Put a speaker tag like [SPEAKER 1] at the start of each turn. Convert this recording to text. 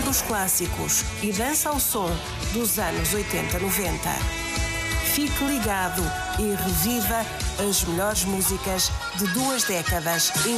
[SPEAKER 1] relembra os clássicos e dança ao som dos anos 80-90. Fique ligado e reviva as melhores músicas de 2 décadas